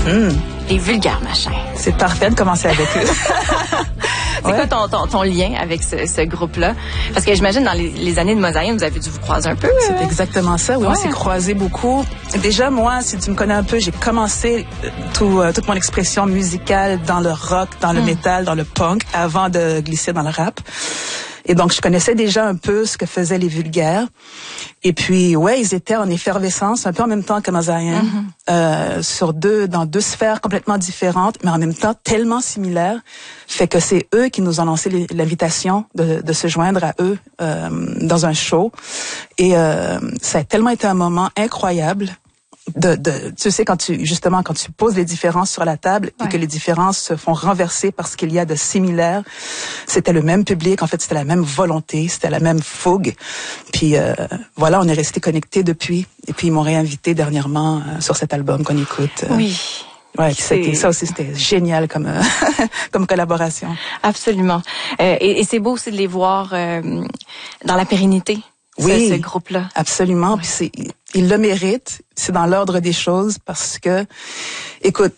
Les vulgaires machins. C'est parfait de commencer avec eux. C'est quoi ton lien avec ce groupe-là? Parce que j'imagine dans les années de Mosaïen, vous avez dû vous croiser un peu. C'est exactement ça. Oui, on s'est croisés beaucoup. Déjà, moi, si tu me connais un peu, j'ai commencé toute mon expression musicale dans le rock, dans le métal, dans le punk, avant de glisser dans le rap. Et donc, je connaissais déjà un peu ce que faisaient les vulgaires. Et puis, ouais, ils étaient en effervescence, un peu en même temps que Mosaïen, dans deux sphères complètement différentes, mais en même temps tellement similaires. Fait que c'est eux qui nous ont lancé l'invitation de se joindre à eux dans un show. Et ça a tellement été un moment incroyable. Tu sais, quand tu poses les différences sur la table et que les différences se font renverser parce qu'il y a de similaires, c'était le même public, en fait, c'était la même volonté, c'était la même fougue. Puis voilà, on est restés connectés depuis. Et puis ils m'ont réinvité dernièrement sur cet album qu'on écoute. Oui. Ouais, ça aussi, c'était génial comme comme collaboration. Absolument. Et c'est beau aussi de les voir dans la pérennité. Oui, ce groupe-là. Absolument. Oui. Puis ils le méritent. C'est dans l'ordre des choses parce que, écoute,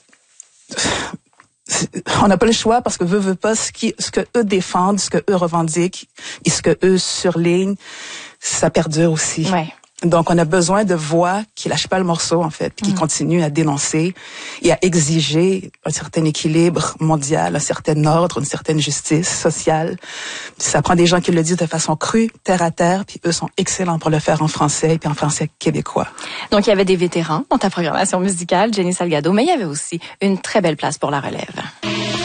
on n'a pas le choix parce que veut pas ce que eux défendent, ce que eux revendiquent et ce que eux surlignent, ça perdure aussi. Ouais. Donc, on a besoin de voix qui lâchent pas le morceau, en fait, qui continuent à dénoncer et à exiger un certain équilibre mondial, un certain ordre, une certaine justice sociale. Ça prend des gens qui le disent de façon crue, terre à terre, puis eux sont excellents pour le faire en français et puis en français québécois. Donc, il y avait des vétérans dans ta programmation musicale, Jenny Salgado, mais il y avait aussi une très belle place pour la relève.